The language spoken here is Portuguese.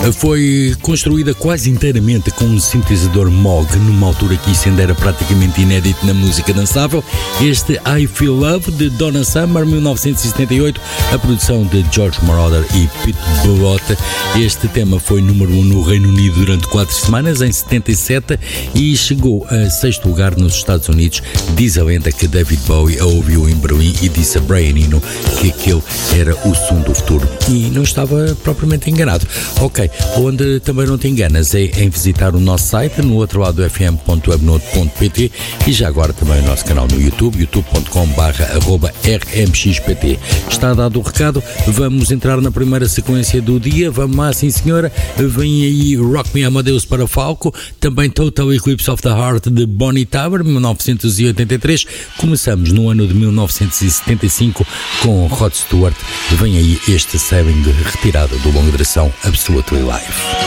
Foi construída quase inteiramente com um sintetizador Moog, numa altura que isso ainda era praticamente inédito na música dançável. Este I Feel Love, de Donna Summer, 1978, a produção de George Moroder e Pete Bellotte. Este tema foi número 1 no Reino Unido durante 4 semanas, em 77, e chegou a 6º lugar nos Estados Unidos. Diz a lenda que David Bowie a ouviu em Berlim e disse a Brian Eno que aquele era o som do futuro. E não estava propriamente enganado. Ok, onde também não te enganas é em visitar o nosso site no outro lado do fm.webnote.pt e já agora também o nosso canal no YouTube, youtube.com/rmxpt. Está dado o recado, vamos entrar na primeira sequência do dia. Vamos lá, sim senhora, vem aí Rock Me Amadeus para Falco, também Total Eclipse of the Heart de Bonnie Tyler, 1983. Começamos no ano de 1975 com Rod Stewart. Vem aí este Saving, retirado do longa duração Absolutely Live.